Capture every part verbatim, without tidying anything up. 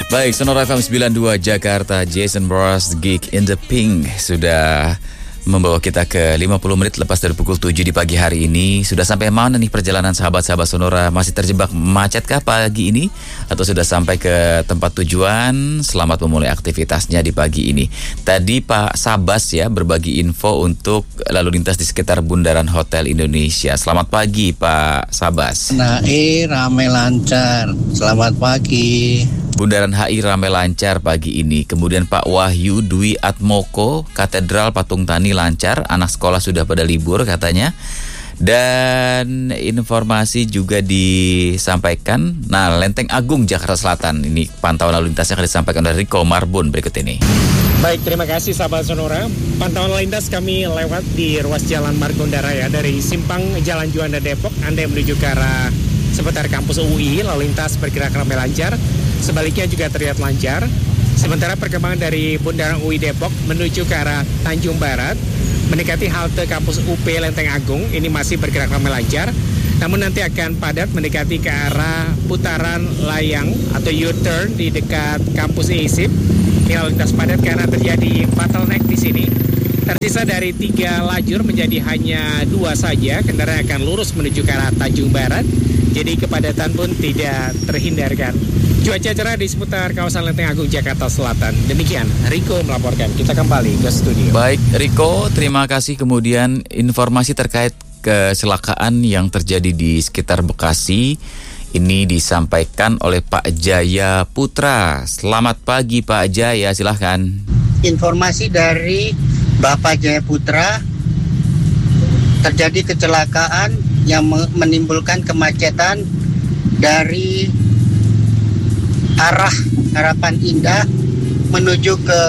Baik, Sonora F M sembilan puluh dua Jakarta, Jason Mraz, Geek in the Pink sudah membawa kita ke lima puluh menit lepas dari pukul tujuh di pagi hari ini. Sudah sampai mana nih perjalanan sahabat-sahabat Sonora? Masih terjebak macetkah pagi ini? Atau sudah sampai ke tempat tujuan? Selamat memulai aktivitasnya di pagi ini. Tadi Pak Sabas ya berbagi info untuk lalu lintas di sekitar Bundaran Hotel Indonesia. Selamat pagi Pak Sabas. Nah, eh ramai lancar. Selamat pagi. Bundaran H I ramai lancar pagi ini. Kemudian Pak Wahyu Dwi Atmoko, Katedral Patung Tani lancar. Anak sekolah sudah pada libur katanya. Dan informasi juga disampaikan. Nah, Lenteng Agung Jakarta Selatan. Ini pantauan lalu lintasnya akan disampaikan oleh Riko Marbun berikut ini. Baik, terima kasih sahabat Sonora. Pantauan lalu lintas kami lewat di ruas Jalan Margonda Raya dari simpang Jalan Juanda Depok. Anda yang menuju ke arah seputar kampus U I, lalu lintas bergerak ramai lancar. Sebaliknya juga terlihat lancar. Sementara perkembangan dari Bundaran U I Depok menuju ke arah Tanjung Barat, mendekati halte kampus U P Lenteng Agung, ini masih bergerak ramai lancar. Namun nanti akan padat mendekati ke arah putaran layang atau U-turn di dekat kampus I S I P. Ini lalu lintas padat karena terjadi bottleneck di sini. Tersisa dari tiga lajur menjadi hanya dua saja. Kendaraan akan lurus menuju ke arah Tanjung Barat. Jadi kepadatan pun tidak terhindarkan. Cuaca cerah di seputar kawasan Lenteng Agung Jakarta Selatan. Demikian, Riko melaporkan. Kita kembali ke studio. Baik, Riko, terima kasih. Kemudian informasi terkait kecelakaan yang terjadi di sekitar Bekasi ini disampaikan oleh Pak Jaya Putra. Selamat pagi Pak Jaya, silahkan. Informasi dari Bapak Jaya Putra, terjadi kecelakaan yang menimbulkan kemacetan dari arah Harapan Indah menuju ke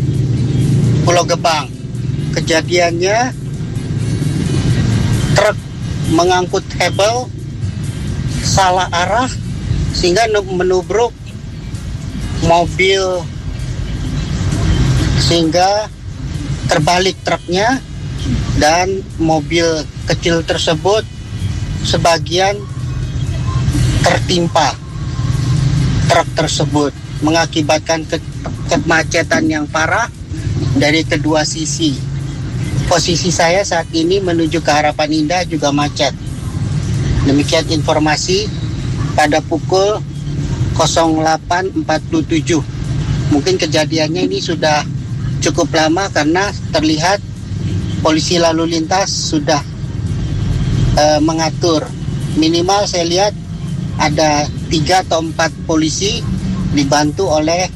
Pulau Gebang. Kejadiannya truk mengangkut hebel salah arah sehingga menubruk mobil sehingga terbalik truknya dan mobil kecil tersebut sebagian tertimpa truk tersebut, mengakibatkan ke- kemacetan yang parah dari kedua sisi. Posisi saya saat ini menuju ke Harapan Indah juga macet. Demikian informasi pada pukul nol delapan empat puluh tujuh. Mungkin kejadiannya ini sudah cukup lama karena terlihat polisi lalu lintas sudah uh, mengatur. Minimal saya lihat ada tiga atau empat polisi dibantu oleh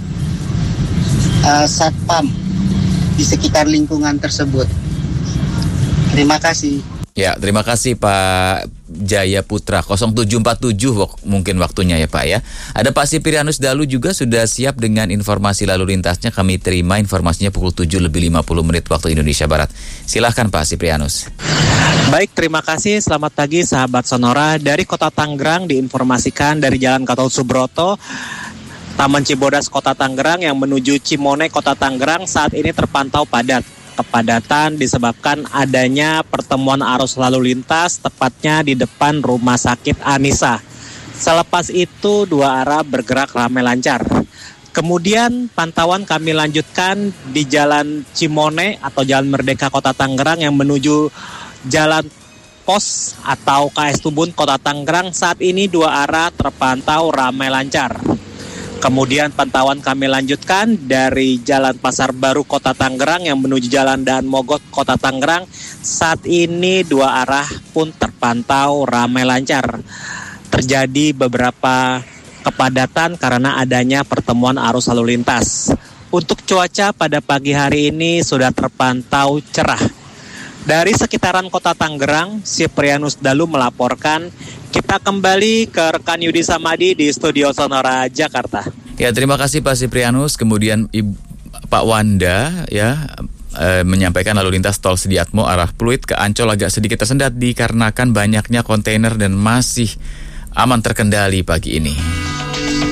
uh, satpam di sekitar lingkungan tersebut. Terima kasih. Ya, terima kasih Pak Jaya Putra. nol tujuh empat tujuh wak- mungkin waktunya ya Pak ya. Ada Pak Siprianus Dalu juga sudah siap dengan informasi lalu lintasnya. Kami terima informasinya pukul tujuh lebih lima puluh menit waktu Indonesia Barat. Silahkan Pak Siprianus. Baik, terima kasih. Selamat pagi sahabat Sonora. Dari Kota Tangerang diinformasikan dari Jalan Gatot Subroto, Taman Cibodas Kota Tangerang yang menuju Cimone Kota Tangerang saat ini terpantau padat. Kepadatan disebabkan adanya pertemuan arus lalu lintas tepatnya di depan Rumah Sakit Anissa. Selepas itu dua arah bergerak ramai lancar. Kemudian pantauan kami lanjutkan di Jalan Cimone atau Jalan Merdeka Kota Tangerang yang menuju Jalan Pos atau K S Tubun Kota Tangerang. Saat ini dua arah terpantau ramai lancar. Kemudian pantauan kami lanjutkan dari Jalan Pasar Baru Kota Tangerang yang menuju Jalan Daan Mogot Kota Tangerang. Saat ini dua arah pun terpantau ramai lancar. Terjadi beberapa kepadatan karena adanya pertemuan arus lalu lintas. Untuk cuaca pada pagi hari ini sudah terpantau cerah. Dari sekitaran Kota Tangerang, Siprianus Dalu melaporkan. Kita kembali ke rekan Yudi Samadi di Studio Sonora Jakarta. Ya, terima kasih Pak Siprianus. Kemudian Ibu, Pak Wanda ya e, menyampaikan lalu lintas tol Sediatmo arah Pluit ke Ancol agak sedikit tersendat dikarenakan banyaknya kontainer dan masih aman terkendali pagi ini.